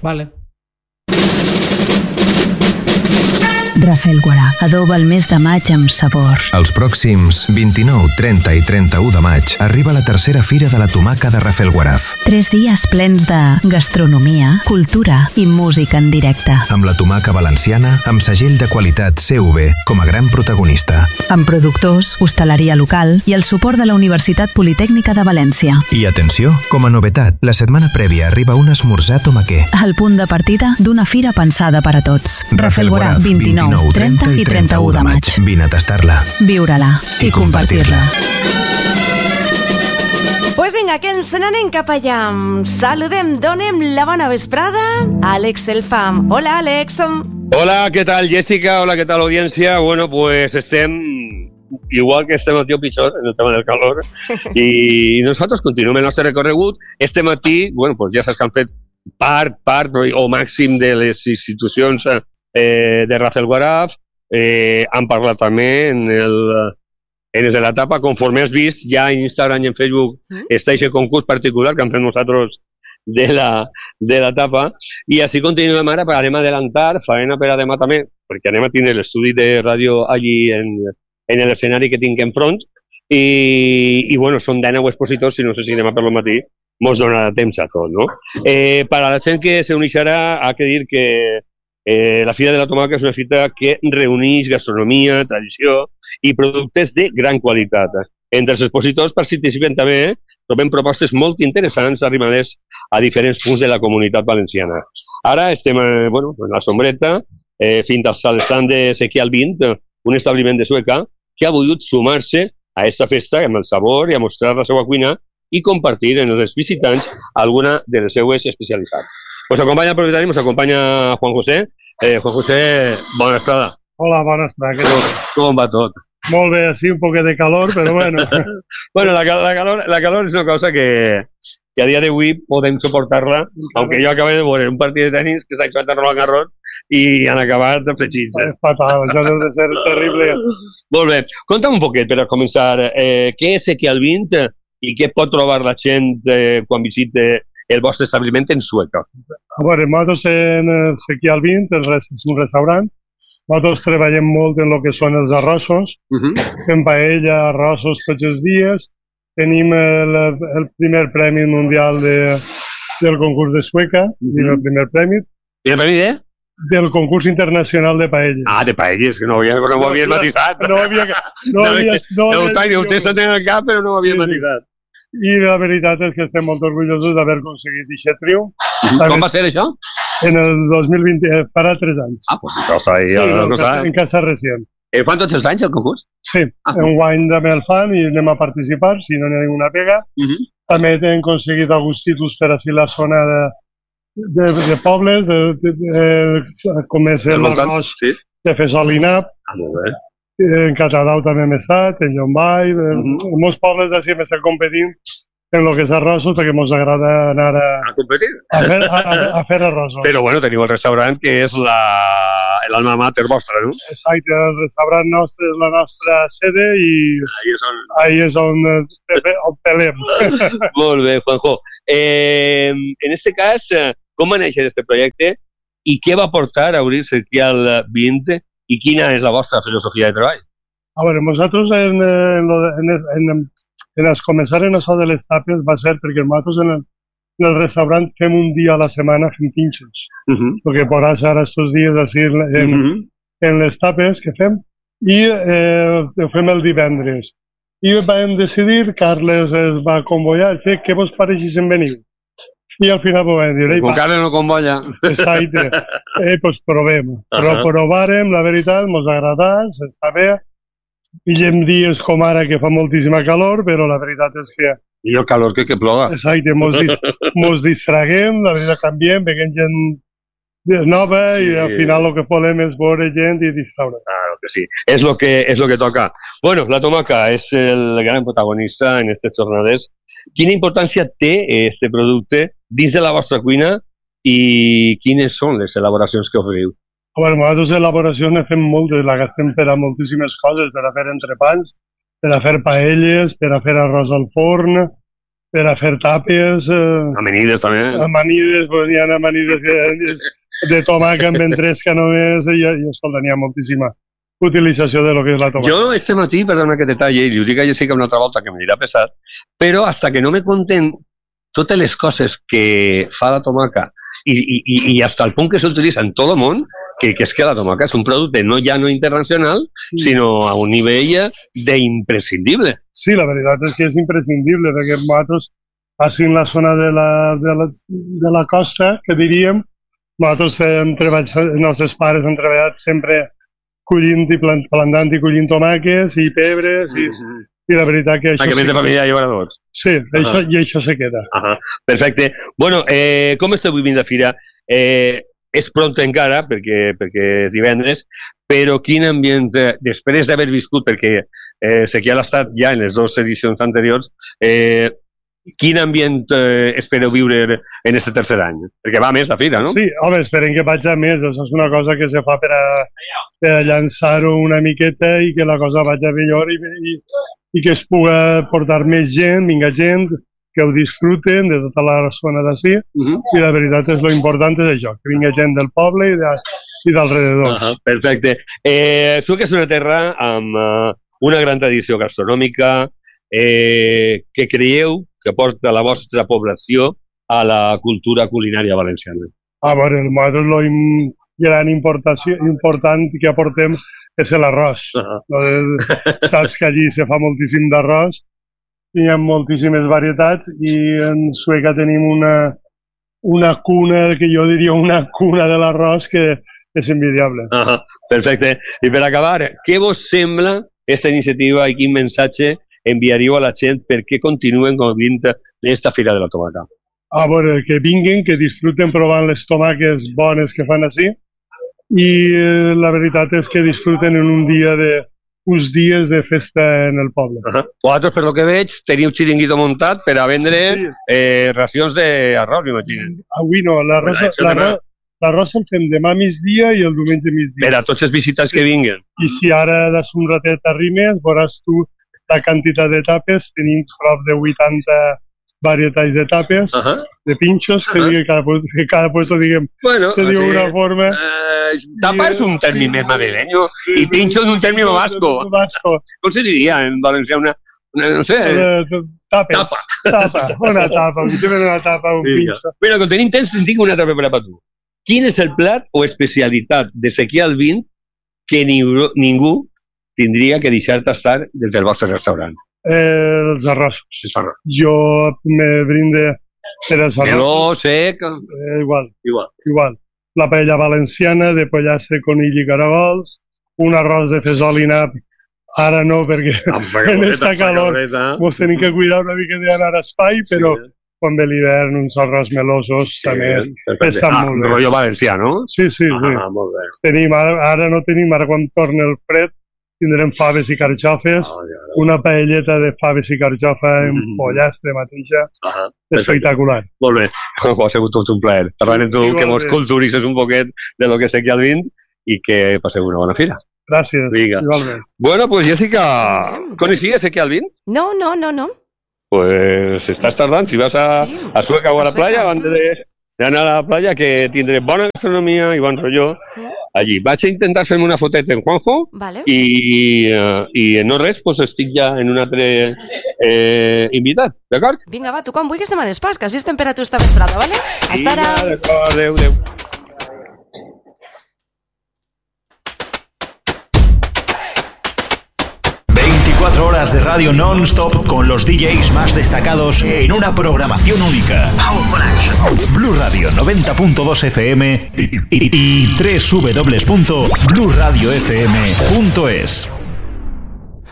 Vale. Rafelguaraf adoba el mes de maig amb sabor. Els pròxims 29, 30 i 31 de maig arriba la tercera fira de la tomaca de Rafelguaraf. 3 dies plens de gastronomia, cultura i música en directe. Amb la tomaca valenciana, amb segell de qualitat CV com a gran protagonista. Amb productors, hostaleria local i el suport de la Universitat Politècnica de València. I atenció, com a novetat, la setmana prèvia arriba un esmorzar tomaquer. El punt de partida d'una fira pensada per a tots. Rafelguaraf, 29, 30 i 31 de maig. Vine a tastar-la. Viure-la i compartir-la. Pues vinga, que ens n'anem cap allà. Saludem, donem la bona vesprada a Àlex Elfam. Hola, Àlex. Hola, ¿qué tal, Jessica? Hola, ¿qué tal, audiencia? Bueno, pues igual que este matí o pitjor en el tema del calor i nosaltres continuem el nostre recorregut. Este matí, bueno, pues ja saps que han fet part o màxim de les institucions de Rafelguaraf. Han parlat també en l'etapa, conforme has vist, ja en Instagram i en Facebook està aquest concurs particular que han fet nosaltres de l'etapa, i així continuem ara, però anem a adelantar, faena per a demà també, perquè anem a tindre l'estudi de ràdio allí en l'escenari que tinc enfront, i bueno, són 19 expositors, i no sé si demà per el matí mos donarà temps a tot, no? Per a la gent que s'unixarà, ha que dir que la Fira de la Tomaca és una fita que reuneix gastronomia, tradició i productes de gran qualitat. Entre els expositors participen també, trobem propostes molt interessants arrimades a diferents punts de la comunitat valenciana. Ara estem en la sombreta, fins al stand de Sequial 20, un establiment de Sueca que ha volgut sumar-se a aquesta festa amb el sabor i a mostrar la seva cuina i compartir amb els visitants alguna de les seues especialitats. Nos acompaña el propietario, nos acompaña Juan José. Juan José, bona estada. Hola, bona estada. Què tal? Com va tot? Molt bé, sí, un poquet de calor, però bueno. Bueno, la calor és una cosa que a dia d'avui podem suportar-la, aunque jo acabé de veure un partit de tenis que s'ha acabat a Roland Garros i han acabat fregits. És fatal, això deu de ser terrible. Molt bé, conta'm un poquet per a començar, què és Sequial 20 i què pot trobar la gent quan visita el vostre establiment en Sueca? A veure, nosaltres en el Sequial 20 és un restaurant. Nosaltres treballem molt en el que són els arrossos. Fem paella, arrossos tots els dies. Tenim el primer premi mundial del concurs de Sueca, el primer premi. I el premi de? Del concurs internacional de paelles. Ah, de paelles, que no ho havies matisat. No ho tenia en el cap, però no ho havies matisat. I la veritat és que estem molt orgullosos d'haver aconseguit aquest triomf. Com va ser això? En el 2020, farà 3 anys. Ah, pues cosa ahí. En casa recient. Fan tots els anys el concurs? Sí, enguany també el fan i anem a participar, si no n'hi ha ninguna pega. També hem aconseguit alguns títols per així la zona de pobles, com és l'arròs de fesol i nap. Ah, molt bé. En Catadau també hem estat, en Llombai, en molts pobles d'ací hem estat competint en el que és arrossos, perquè ens agrada anar a competir? A fer arrossos. Però bueno, teniu el restaurant que és l'alma mater vostra, no? Exacte, el restaurant nostre és la nostra sede i ahí és on pelem. Molt bé, Juanjo. En este cas, com va néixer aquest projecte i què va portar a obrir Sequial 20 i quina és la vostra filosofia de treball? A veure, nosaltres en començar en això de les tapes va ser perquè nosaltres en el restaurant fem un dia a la setmana fem pinxos. Perquè per ara estos dies així en les tapes que fem i ho fem el divendres. I vam decidir, Carles es va convoyar, què vos pareix si en veniu? I al final vam dir... Con Carles no convoya. Exacte. Doncs provem. Però provarem, la veritat, ens ha agradat, està bé. Pillem dies com ara que fa moltíssima calor, però la veritat és que... I el calor que ploga. Exacte, ens distraguem, la veritat canviem, veiem gent nova i al final el que volem és veure gent i distraure. Claro que sí, és lo que toca. Bueno, la tomaca és el gran protagonista en aquestes jornades. Quina importància té este producte dins de la vostra cuina i quines són les elaboracions que oferiu? Bueno, nosaltres elaboracions ne fem moltes, la gastem per a moltíssimes coses, per a fer entrepans, per a fer paelles, per a fer arròs al forn, per a fer tapes. Amanides, també. Amanides, pues hi ha amanides de tomàquet amb ventresca només, i escolta, n'hi ha moltíssima utilització de lo que és la tomàquet. Jo este matí, perdona que detalle, i ho dic a Jessica una altra volta que em dirà pesat, però hasta que no me conten totes les coses que fa la tomaca i hasta el punt que s'utilitza en tot el món, que és que la tomaca és un producte no internacional, sinó a un nivell d'imprescindible. Sí, la veritat és que és imprescindible, perquè nosaltres, així en la zona de la costa, que diríem, nosaltres els nostres pares han treballat sempre collint i plantant i collint tomàquets i pebres i la veritat que això... Tancament de família i obradors. Sí, i això se queda. Perfecte. Bueno, com esteu vivint la fira? És pront encara, perquè és divendres, però quin ambient, després d'haver viscut, perquè sé que ja l'ha estat ja en les dues edicions anteriors, quin ambient espereu viure en aquest tercer any? Perquè va més la fira, no? Sí, home, esperem que vagi més. Això és una cosa que se fa per a llançar-ho una miqueta i que la cosa vagi millor i que es puga portar més gent, vinga gent, que ho disfruten de tota la zona d'ací, i la veritat és lo important és això, que vinga gent del poble i d'alrededors. Perfecte. Su que és una terra amb una gran tradició gastronòmica, que creieu que porta la vostra població a la cultura culinària valenciana? A veure, nosaltres lo gran important que aportem és l'arròs. Saps que allí se fa moltíssim d'arròs, hi ha moltíssimes varietats i en Sueca tenim una cuna, que jo diria una cuna de l'arròs que és envidiable. Perfecte. I per acabar, què vos sembla aquesta iniciativa i quin missatge enviaríeu a la gent perquè continuen cobrint aquesta Fira de la Tomaca? A veure, que vinguin, que disfruten provant les tomàquets bones que fan així, i la veritat és que disfruten en uns dies de festa en el poble. Vosaltres, per lo que veig, teniu xiringuito muntat per a vendre racions d'arròs, m'imagino. Avui no, l'arròs el fem demà migdia i el diumenge migdia. Per a tots els visitants que vinguen. I si ara de un ratet arrimes, veuràs tu la quantitat de tapes, tenim prop de 80 varietats de tapes, de pinxos, que cada puesto, diguem, se diu d'una forma... Tapa és un terme més madrileño i pinxo és un terme basco. Com se diria en valencià? No sé... Tapes. Una tapa, un pinxo. Bueno, quan tenim temps, en tinc una altra preparada per tu. Quin és el plat o especialitat de sequiar el vin que ningú tindria que deixar tastar des del vostre restaurant? Els arrossos. Jo me brinde per als arrossos. Meló, sec... Igual. La paella valenciana de pollastre, conill i caragols, un arròs de fesol i nap, ara no, perquè en esta calor mos tenim que cuidar una mica d'anar a espai, però quan ve l'hivern uns arròs melosos també estan molt bé. Rollo valencià, no? Sí. Molt bé. Ara no tenim, ara quan torna el fred, tindrem faves i carxofes, una paelleta de faves i carxofa en pollastre mateixa, espectacular. Molt bé, ha sigut tot un plaer. Parlant amb tu, que mos culturitzes un poquet de lo que sé que al vin i que passeu una bona fira. Gràcies, igualment. Bueno, pues Jessica, ¿coneixías Sé que al vin? No. Pues estás tardant, si vas a Sueca o a la playa, antes de anar a la playa, que tindré bona gastronomia i bon rotllo allí. Vaig a intentar fer-me una foteta en Juanjo i no res, pues estic ja en un altre invitat, d'acord? Vinga, va, tu quan vulguis demanes pas, que així estem per a tu esta vesprada, vale? Hasta ara! D'acord, adeu. 24 horas de radio non-stop con los DJs más destacados en una programación única. Blue Radio 90.2 FM y www.blueradiofm.es.